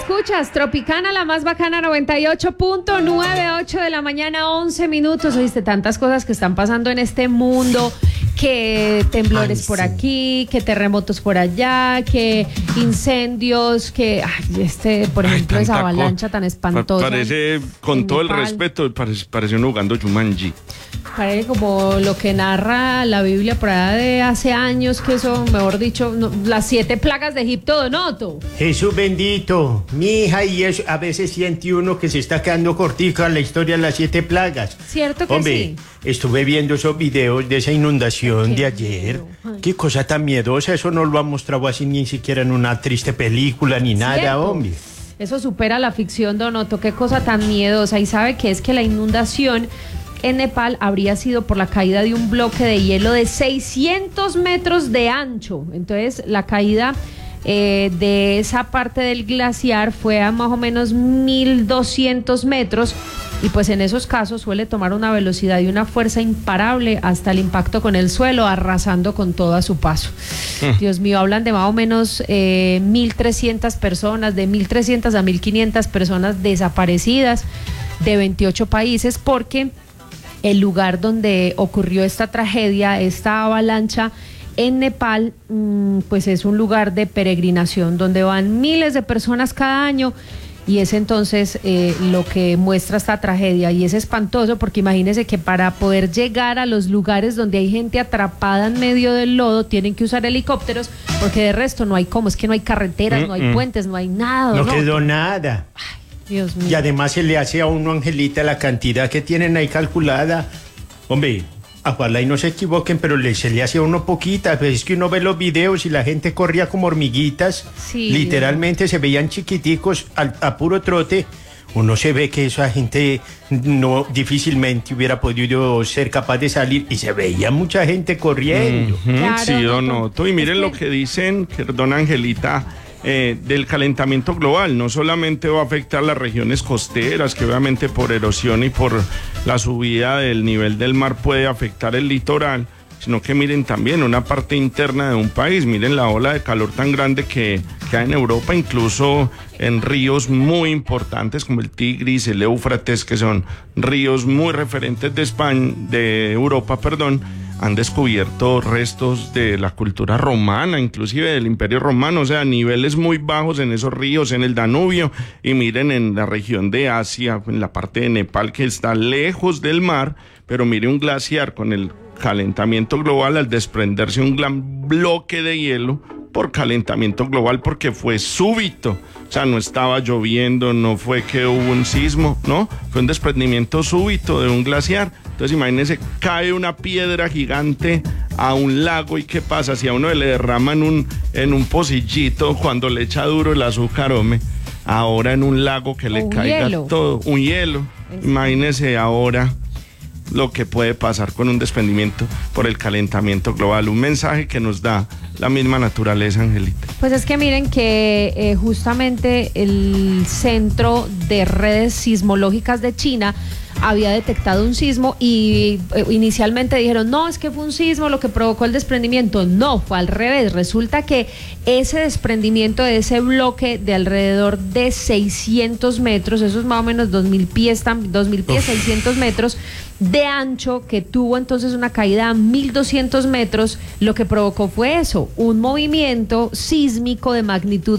escuchas, Tropicana, la más bacana, 98.98 de la mañana, 11 minutos. Oíste, tantas cosas que están pasando en este mundo, que temblores por aquí, que terremotos por allá, que incendios, que, por ejemplo, esa avalancha tan espantosa. Parece, con todo Nepal. el respeto, parece uno jugando Jumanji. Parece como lo que narra la Biblia por allá de hace años, que eso, mejor dicho, las 7 plagas de Egipto, Donoto. Jesús bendito, mi hija, y eso, a veces siente uno que se está quedando cortica la historia de las 7 plagas. ¿Cierto que Hombre, sí? estuve viendo esos videos de esa inundación Qué de ayer. miedo. Ay. Qué cosa tan miedosa, eso no lo han mostrado así ni siquiera en una triste película ni nada, ¿Cierto? hombre. Eso supera la ficción, Donoto, qué cosa tan miedosa. Y sabe que es que la inundación en Nepal habría sido por la caída de un bloque de hielo de 600 metros de ancho. Entonces, la caída de esa parte del glaciar fue a más o menos 1.200 metros. Y pues en esos casos suele tomar una velocidad y una fuerza imparable hasta el impacto con el suelo, arrasando con todo a su paso. Dios mío, hablan de más o menos 1.300 personas, de 1.300 a 1.500 personas desaparecidas de 28 países, porque el lugar donde ocurrió esta tragedia, esta avalancha en Nepal, pues es un lugar de peregrinación donde van miles de personas cada año. Y es entonces lo que muestra esta tragedia, y es espantoso porque imagínense que para poder llegar a los lugares donde hay gente atrapada en medio del lodo tienen que usar helicópteros, porque de resto no hay cómo, es que no hay carreteras, no hay puentes, no hay nada. No quedó nada. Dios mío. Y además se le hace a uno, Angelita, la cantidad que tienen ahí calculada. Hombre, ojalá y no se equivoquen, pero se le hace a uno poquita. Pues es que uno ve los videos y la gente corría como hormiguitas. Sí. Literalmente se veían chiquiticos a puro trote. Uno se ve que esa gente no difícilmente hubiera podido ser capaz de salir, y se veía mucha gente corriendo. Claro, Sí, Donoto. Donoto. Y miren lo que dicen, perdón, Angelita, del calentamiento global. No solamente va a afectar las regiones costeras, que obviamente por erosión y por la subida del nivel del mar puede afectar el litoral, sino que miren también una parte interna de un país. Miren la ola de calor tan grande que hay en Europa, incluso en ríos muy importantes como el Tigris, el Éufrates, que son ríos muy referentes de España, de Europa, perdón. Han descubierto restos de la cultura romana, inclusive del Imperio Romano, o sea, niveles muy bajos en esos ríos, en el Danubio. Y miren, en la región de Asia, en la parte de Nepal, que está lejos del mar, pero mire un glaciar con el calentamiento global, al desprenderse un gran bloque de hielo por calentamiento global, porque fue súbito. O sea, no estaba lloviendo, no fue que hubo un sismo, no, fue un desprendimiento súbito de un glaciar. Entonces imagínense, cae una piedra gigante a un lago, y ¿qué pasa? Si a uno le derraman en un pocillito cuando le echa duro el azúcar, hombre, ahora en un lago que le caiga hielo. todo, un hielo. Imagínense ahora lo que puede pasar con un desprendimiento por el calentamiento global. Un mensaje que nos da la misma naturaleza, Angelita. Pues es que miren que justamente el Centro de Redes Sismológicas de China había detectado un sismo, y inicialmente dijeron, no, es que fue un sismo lo que provocó el desprendimiento. No, fue al revés. Resulta que ese desprendimiento de ese bloque de alrededor de 600 metros, eso es más o menos 2.000 pies, 600 metros de ancho, que tuvo entonces una caída a 1.200 metros, lo que provocó fue eso, un movimiento sísmico de magnitud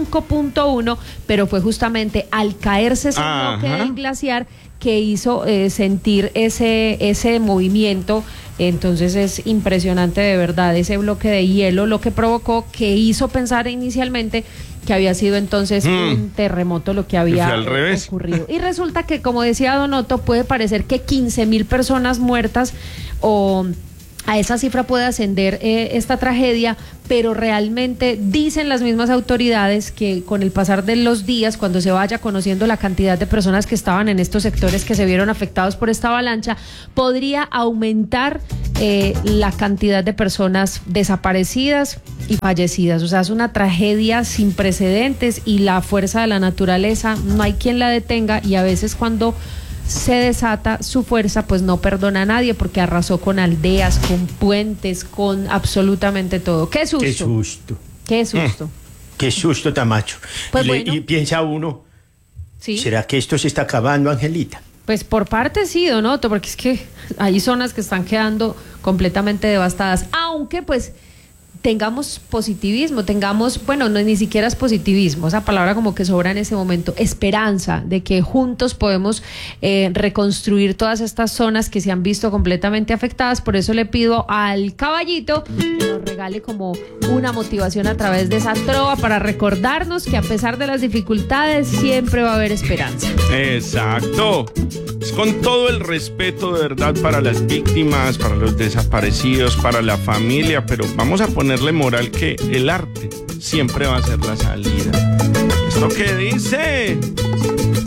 5.1, pero fue justamente al caerse ese bloque del glaciar que hizo sentir ese movimiento. Entonces es impresionante de verdad ese bloque de hielo, lo que provocó, que hizo pensar inicialmente que había sido entonces un terremoto lo que había ocurrido. Y resulta que, como decía Donoto, puede parecer que 15.000 personas muertas, o a esa cifra puede ascender esta tragedia, pero realmente dicen las mismas autoridades que con el pasar de los días, cuando se vaya conociendo la cantidad de personas que estaban en estos sectores que se vieron afectados por esta avalancha, podría aumentar la cantidad de personas desaparecidas y fallecidas. O sea, es una tragedia sin precedentes, y la fuerza de la naturaleza no hay quien la detenga, y a veces cuando se desata su fuerza, pues no perdona a nadie, porque arrasó con aldeas, con puentes, con absolutamente todo. ¡Qué susto! ¡Qué susto! ¡Qué susto! Qué susto, Tamacho. Pues bueno. Y piensa uno, Sí. ¿será que esto se está acabando, Angelita? Pues por parte sí, Donoto, porque es que hay zonas que están quedando completamente devastadas, aunque pues tengamos positivismo, bueno, no, ni siquiera es positivismo, esa palabra como que sobra en ese momento, esperanza de que juntos podemos reconstruir todas estas zonas que se han visto completamente afectadas. Por eso le pido al caballito que nos regale como una motivación a través de esa trova para recordarnos que a pesar de las dificultades siempre va a haber esperanza. Exacto. Es con todo el respeto de verdad para las víctimas, para los desaparecidos, para la familia, pero vamos a ponerle moral que el arte siempre va a ser la salida. ¿Esto qué dice?